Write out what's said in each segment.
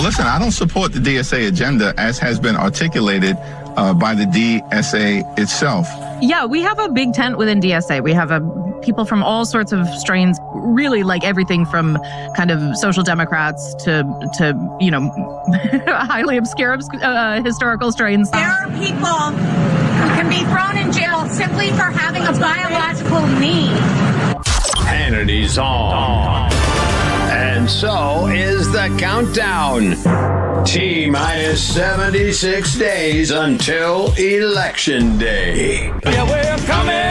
Well, listen, I don't support the DSA agenda as has been articulated by the DSA itself. Yeah, we have a big tent within DSA. We have people from all sorts of strains, really like everything from kind of social democrats to highly obscure historical strains. There are people who can be thrown in jail simply for having a biological need. Hannity's on. And so is the countdown. T-minus 76 days until Election Day. Yeah, we're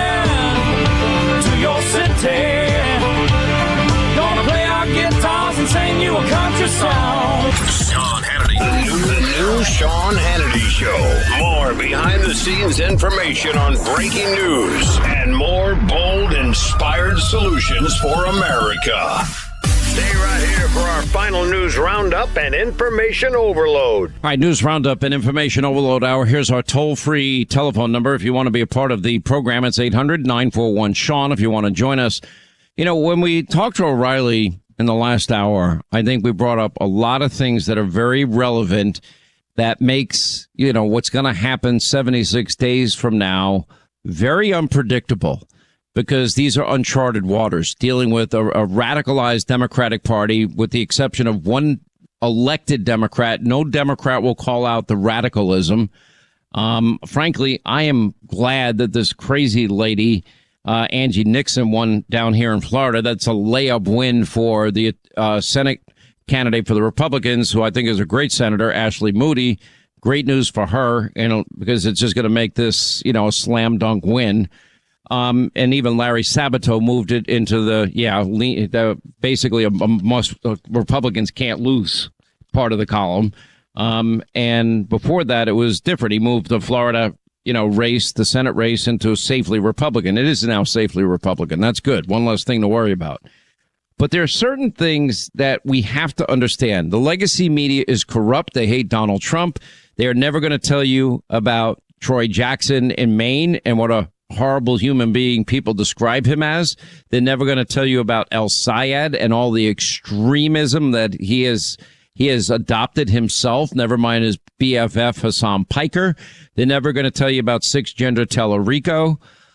coming to your city. Gonna play our guitars and sing you a country song. Sean Hannity. The new Sean Hannity Show. More behind-the-scenes information on breaking news and more bold, inspired solutions for America. Stay right here for our final news roundup and information overload. All right, news roundup and information overload hour. Here's our toll-free telephone number. If you want to be a part of the program, it's 800-941-SEAN. If you want to join us. You know, when we talked to O'Reilly in the last hour, I think we brought up a lot of things that are very relevant that makes, you know, what's going to happen 76 days from now very unpredictable. Because these are uncharted waters, dealing with a radicalized Democratic Party, with the exception of one elected Democrat. No Democrat will call out the radicalism. Frankly, I am glad that this crazy lady, Angie Nixon, won down here in Florida. That's a layup win for the Senate candidate for the Republicans, who I think is a great senator, Ashley Moody. Great news for her, because it's just going to make this, a slam dunk win. And even Larry Sabato moved it into basically a must Republicans can't lose part of the column. And before that, it was different. He moved the Florida, race, the Senate race, into safely Republican. It is now safely Republican. That's good. One less thing to worry about. But there are certain things that we have to understand. The legacy media is corrupt. They hate Donald Trump. They are never going to tell you about Troy Jackson in Maine and what a horrible human being people describe him as. They're never going to tell you about El Sayed and all the extremism that he has adopted himself, never mind his BFF Hassan Piker. They're never going to tell you about six-gender Tellerico.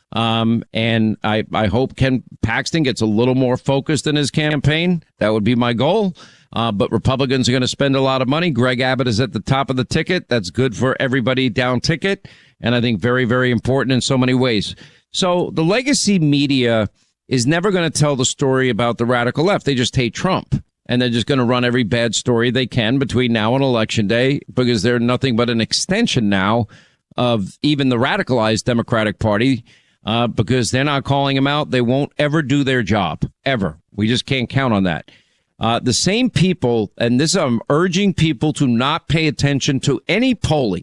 And I hope Ken Paxton gets a little more focused in his campaign. That would be my goal. But Republicans are going to spend a lot of money. Greg Abbott is at the top of the ticket. That's good for everybody down ticket. And I think very, very important in so many ways. So the legacy media is never going to tell the story about the radical left. They just hate Trump. And they're just going to run every bad story they can between now and Election Day, because they're nothing but an extension now of even the radicalized Democratic Party, because they're not calling them out. They won't ever do their job, ever. We just can't count on that. The same people, and this I'm urging people to not pay attention to any polling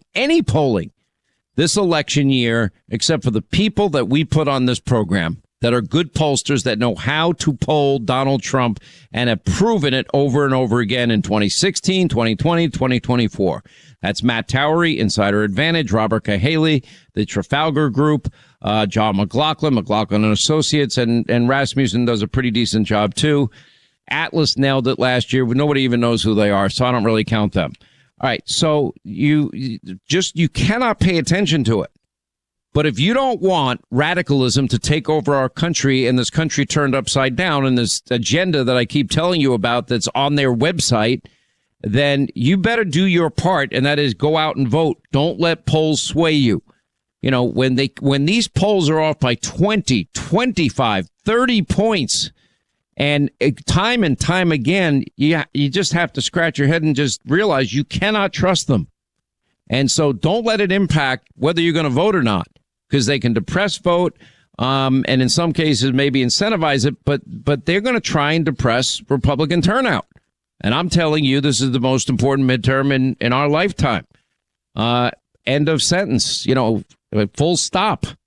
this election year, except for the people that we put on this program that are good pollsters that know how to poll Donald Trump and have proven it over and over again in 2016, 2020, 2024. That's Matt Towery, Insider Advantage, Robert Cahaley, the Trafalgar Group, John McLaughlin and Associates, and Rasmussen does a pretty decent job too. Atlas nailed it last year, but nobody even knows who they are, so I don't really count them. All right, so you cannot pay attention to it. But if you don't want radicalism to take over our country and this country turned upside down and this agenda that I keep telling you about that's on their website, then you better do your part, and that is go out and vote. Don't let polls sway you. When these polls are off by 20, 25, 30 points, and time again, you just have to scratch your head and just realize you cannot trust them. And so don't let it impact whether you're going to vote or not, because they can depress vote, and in some cases maybe incentivize it, but they're going to try and depress Republican turnout. And I'm telling you, this is the most important midterm in our lifetime. End of sentence, full stop.